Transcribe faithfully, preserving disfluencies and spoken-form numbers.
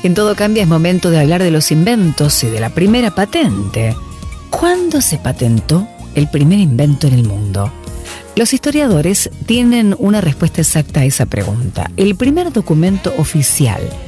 En Todo Cambia es momento de hablar de los inventos y de la primera patente. ¿Cuándo se patentó el primer invento en el mundo? Los historiadores tienen una respuesta exacta a esa pregunta. El primer documento oficial